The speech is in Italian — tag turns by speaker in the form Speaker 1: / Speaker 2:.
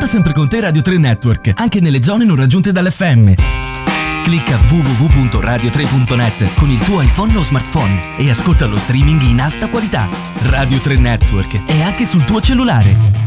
Speaker 1: Porta sempre con te Radio 3 Network, anche nelle zone non raggiunte dall'FM. Clicca www.radio3.net con il tuo iPhone o smartphone e ascolta lo streaming in alta qualità. Radio 3 Network è anche sul tuo cellulare.